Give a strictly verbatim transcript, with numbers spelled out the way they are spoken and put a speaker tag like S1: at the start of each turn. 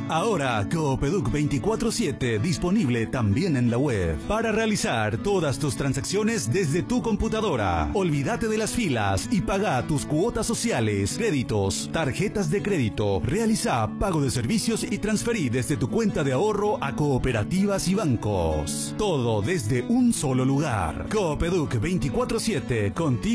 S1: Ahora Coopeduc veinticuatro siete disponible también en la web para realizar todas tus transacciones desde tu computadora. Olvídate de las filas y paga tus cuotas sociales, créditos, tarjetas de crédito. Realiza pago de servicios y transferí desde tu cuenta de ahorro a cooperativas y bancos. Todo desde un solo lugar. Coopeduc veinticuatro siete, contigo